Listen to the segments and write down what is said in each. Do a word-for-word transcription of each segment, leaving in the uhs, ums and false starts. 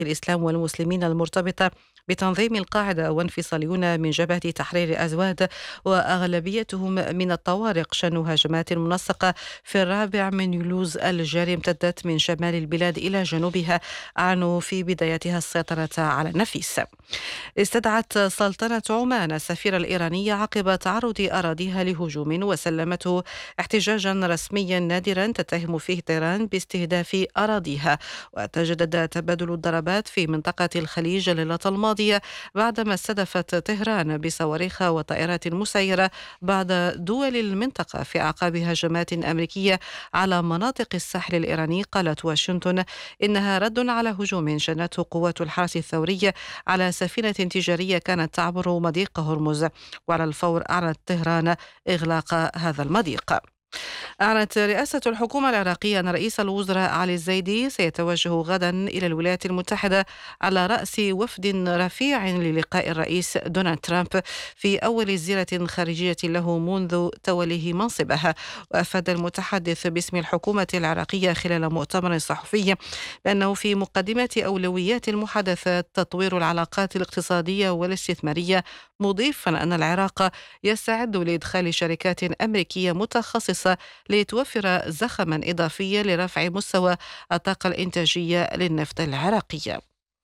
الإسلام والمسلمين المرتبطة بتنظيم القاعدة وانفصاليون من جبهة تحرير أزواد وأغلبيتهم من الطوارق شنوا هجمات منسقة في الرابع من يوليوز الجاري امتدت من شمال البلاد إلى جنوبها، أعلنوا في بدايتها السيطرة على النفيس. استدعت سلطنة عمان السفير الإيراني عقب تعرض أراضيها لهجوم وسلمته احتجاجا رسميا نادرا تتهم فيه طهران باستهداف أراضيها. وتجدد تبادل الضربات في منطقة الخليج الليلة الماضية بعدما استهدفت طهران بصواريخ وطائرات مسيرة بعض دول المنطقة في أعقاب هجمات أمريكية على مناطق الساحل الإيراني. قالت واشنطن إنها رد على هجوم شنته قوات الحرس الثوري على سفينة تجارية كانت تعبر مضيق هرمز، وعلى الفور أعلنت طهران إغلاق هذا المضيق. أعلنت رئاسة الحكومة العراقية أن رئيس الوزراء علي الزيدي سيتوجه غدا إلى الولايات المتحدة على رأس وفد رفيع للقاء الرئيس دونالد ترامب في أول زيارة خارجية له منذ توليه منصبه. وأفاد المتحدث باسم الحكومة العراقية خلال مؤتمر صحفي بأنه في مقدمة أولويات المحادثات تطوير العلاقات الاقتصادية والاستثمارية، مضيفا أن العراق يستعد لإدخال شركات أمريكية متخصصة لتوفر زخما إضافيا لرفع مستوى الطاقة الإنتاجية للنفط العراقي.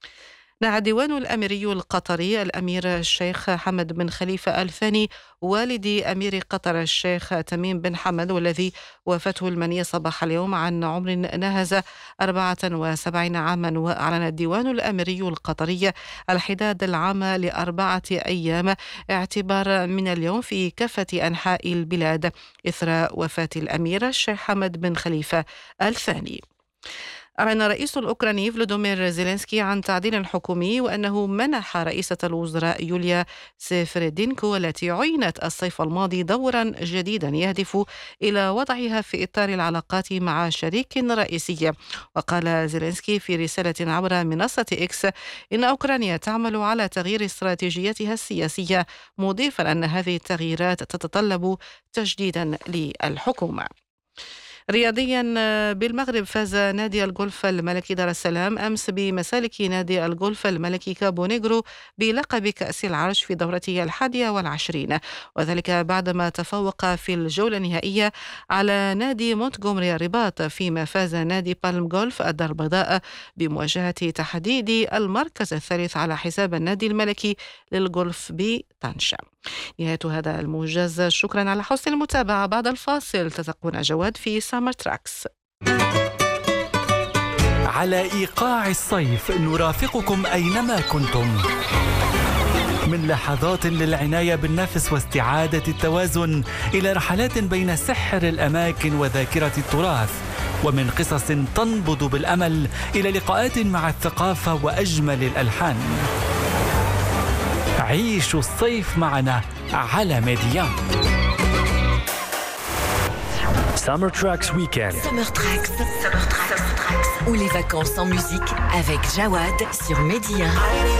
نعى الديوان الأميري القطري الأمير الشيخ حمد بن خليفة آل ثاني والد أمير قطر الشيخ تميم بن حمد والذي وافته المنية صباح اليوم عن عمر ناهز أربعة وسبعين عاما. وأعلن الديوان الأميري القطري الحداد العام لأربعة أيام اعتبار من اليوم في كافة أنحاء البلاد إثر وفاة الأمير الشيخ حمد بن خليفة آل ثاني. أعلن رئيس الأوكراني فلودومير زيلينسكي عن تعديل حكومي وأنه منح رئيسة الوزراء يوليا سيفريدينكو التي عينت الصيف الماضي دورا جديدا يهدف إلى وضعها في إطار العلاقات مع شريك رئيسي. وقال زيلينسكي في رسالة عبر منصة إكس إن أوكرانيا تعمل على تغيير استراتيجيتها السياسية، مضيفا أن هذه التغييرات تتطلب تجديدا للحكومة. رياضيا بالمغرب، فاز نادي الجولف الملكي دار السلام أمس بمسالك نادي الجولف الملكي كابو نيغرو بلقب كأس العرش في دورته الحادية والعشرين، وذلك بعدما تفوق في الجولة النهائية على نادي مونتغومري الرباط، فيما فاز نادي بالم جولف الدار البيضاء بمواجهة تحديد المركز الثالث على حساب النادي الملكي للجولف بطنجة. نهاية هذا الموجز، شكرا على حسن المتابعة. بعد الفاصل تتقون جواد في سامر تراكس. على إيقاع الصيف نرافقكم أينما كنتم، من لحظات للعناية بالنفس واستعادة التوازن إلى رحلات بين سحر الأماكن وذاكرة التراث، ومن قصص تنبض بالأمل إلى لقاءات مع الثقافة وأجمل الألحان. عيشوا الصيف معنا على ميديان. Summer Tracks Weekend. Summer Tracks. Summer Tracks. Ou les vacances en musique avec Jawad sur Média.